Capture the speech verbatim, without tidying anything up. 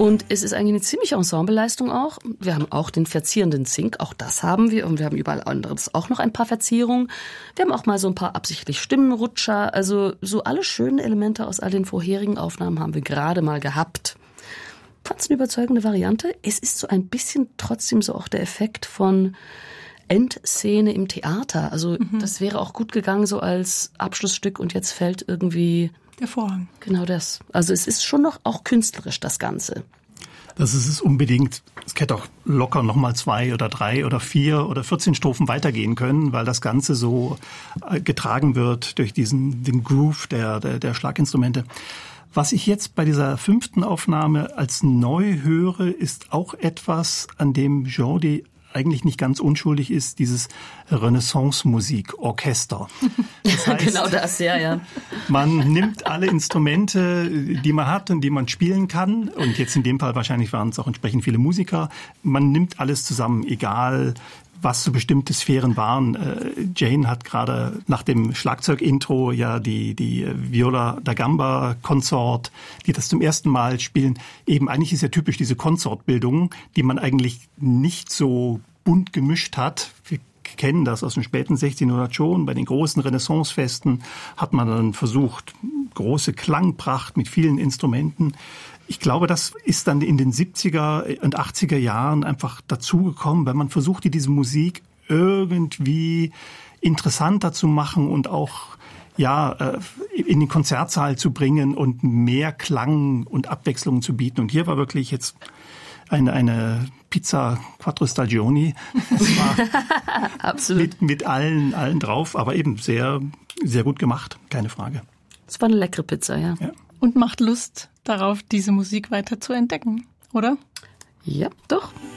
Und es ist eigentlich eine ziemliche Ensembleleistung auch. Wir haben auch den verzierenden Zink, auch das haben wir. Und wir haben überall anderes auch noch ein paar Verzierungen. Wir haben auch mal so ein paar absichtlich Stimmenrutscher. Also so alle schönen Elemente aus all den vorherigen Aufnahmen haben wir gerade mal gehabt. Fand's eine überzeugende Variante. Es ist so ein bisschen trotzdem so auch der Effekt von Endszene im Theater. Also mhm. das wäre auch gut gegangen so als Abschlussstück und jetzt fällt irgendwie der Vorhang. Genau das. Also es ist schon noch auch künstlerisch, das Ganze. Das ist es unbedingt. Es hätte auch locker nochmal zwei oder drei oder vier oder vierzehn Strophen weitergehen können, weil das Ganze so getragen wird durch diesen den Groove der, der, der Schlaginstrumente. Was ich jetzt bei dieser fünften Aufnahme als neu höre, ist auch etwas, an dem Jordi eigentlich nicht ganz unschuldig ist, dieses Renaissance-Musik-Orchester. Das heißt, genau das, ja, ja. Man nimmt alle Instrumente, die man hat und die man spielen kann. Und jetzt in dem Fall wahrscheinlich waren es auch entsprechend viele Musiker. Man nimmt alles zusammen, egal was so bestimmte Sphären waren. Jane hat gerade nach dem Schlagzeug-Intro ja die, die Viola da Gamba Consort, die das zum ersten Mal spielen. Eben eigentlich ist ja typisch diese Konsortbildung, die man eigentlich nicht so bunt gemischt hat. Wir kennen das aus den späten sechzehnhundert schon. Bei den großen Renaissancefesten hat man dann versucht, große Klangpracht mit vielen Instrumenten. Ich glaube, das ist dann in den siebziger und achtziger Jahren einfach dazugekommen, wenn man versuchte, diese Musik irgendwie interessanter zu machen und auch ja in den Konzertsaal zu bringen und mehr Klang und Abwechslung zu bieten. Und hier war wirklich jetzt eine, eine Pizza Quattro Stagioni. Das war Absolut. Mit, mit allen, allen drauf, aber eben sehr, sehr gut gemacht, keine Frage. Es war eine leckere Pizza, ja. ja. Und macht Lust darauf, diese Musik weiter zu entdecken, oder? Ja, doch.